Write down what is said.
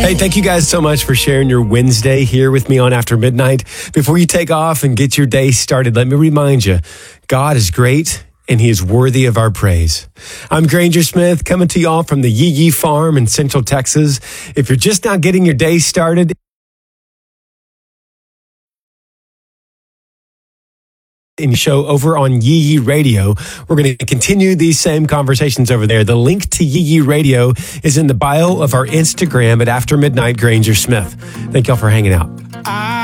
Hey, thank you guys so much for sharing your Wednesday here with me on After Midnight. Before you take off and get your day started, let me remind you, God is great and he is worthy of our praise. I'm Granger Smith coming to y'all from the Yee Yee Farm in Central Texas. If you're just now getting your day started, in show over on Yee Yee Radio. We're going to continue these same conversations over there. The link to Yee Yee Radio is in the bio of our Instagram at After Midnight Granger Smith. Thank y'all for hanging out.